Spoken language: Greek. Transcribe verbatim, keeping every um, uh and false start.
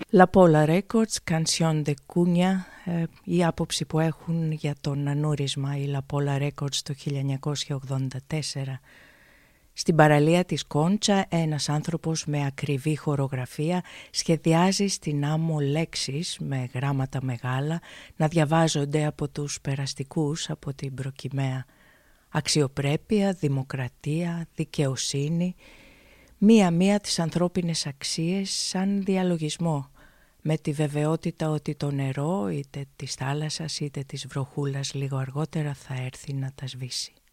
La Pola Records, Canción de Cunha, η άποψη που έχουν για τον ανούρισμα η La Pola Records το χίλια εννιακόσια ογδόντα τέσσερα. Στην παραλία της Κόντσα ένας άνθρωπος με ακριβή χορογραφία σχεδιάζει στην άμμο λέξεις με γράμματα μεγάλα να διαβάζονται από τους περαστικούς από την προκυμαία. Αξιοπρέπεια, δημοκρατία, δικαιοσύνη, μία-μία τις ανθρώπινες αξίες σαν διαλογισμό, με τη βεβαιότητα ότι το νερό είτε της θάλασσας είτε της βροχούλας λίγο αργότερα θα έρθει να τα σβήσει.